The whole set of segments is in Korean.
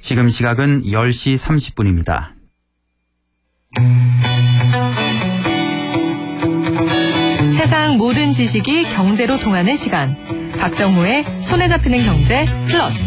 지금 시각은 10시 30분입니다. 세상 모든 지식이 경제로 통하는 시간. 박정호의 손에 잡히는 경제 플러스.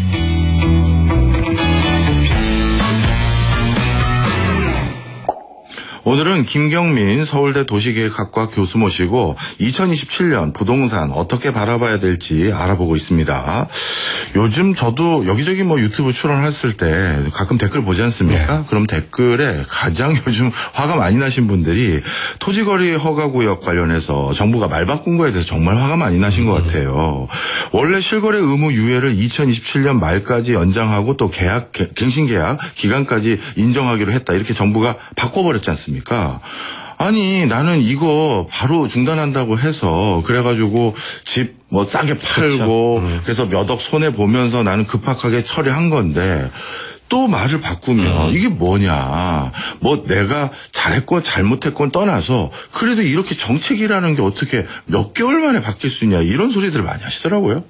오늘은 김경민 서울대 도시계획학과 교수 모시고 2027년 부동산 어떻게 바라봐야 될지 알아보고 있습니다. 요즘 저도 여기저기 유튜브 출연했을 때 가끔 댓글 보지 않습니까? 그럼 댓글에 가장 요즘 화가 많이 나신 분들이 토지거리 허가구역 관련해서 정부가 말 바꾼 거에 대해서 정말 화가 많이 나신 것 같아요. 원래 실거래 의무 유예를 2027년 말까지 연장하고 또 갱신계약 기간까지 인정하기로 했다. 이렇게 정부가 바꿔버렸지 않습니까? 아니 나는 이거 바로 중단한다고 해서 그래가지고 집 싸게 팔고 그래서 몇 억 손해 보면서 나는 급박하게 처리한 건데 또 말을 바꾸면 이게 뭐냐. 내가 잘했건 잘못했건 떠나서 그래도 이렇게 정책이라는 게 어떻게 몇 개월 만에 바뀔 수 있냐 이런 소리들을 많이 하시더라고요.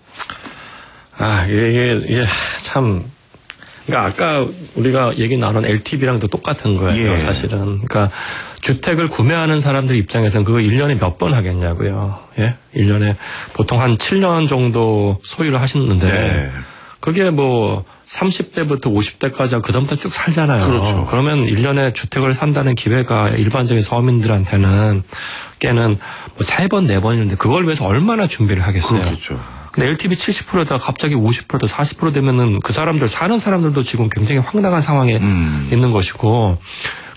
이게 참. 그러니까 아까 우리가 얘기 나눈 LTV랑도 똑같은 거예요, 사실은. 그러니까 주택을 구매하는 사람들 입장에서는 그거 1년에 몇 번 하겠냐고요. 1년에 보통 한 7년 정도 소유를 하시는데 그게 30대부터 50대까지 그다음부터 쭉 살잖아요. 그렇죠. 그러면 1년에 주택을 산다는 기회가 일반적인 서민들한테는 꽤는 3번, 4번이는데 그걸 위해서 얼마나 준비를 하겠어요. 그렇겠죠. 근데 LTV 70%다 갑자기 50%다 40% 되면은 그 사람들 사는 사람들도 지금 굉장히 황당한 상황에 있는 것이고